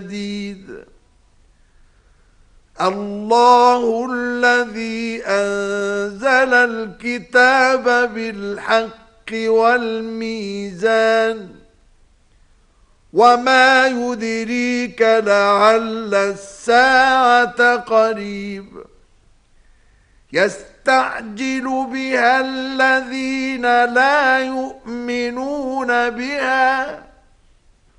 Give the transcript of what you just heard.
جديد. الله الذي أنزل الكتاب بالحق والميزان وما يدريك لعل الساعة قريب يستعجل بها الذين لا يؤمنون بها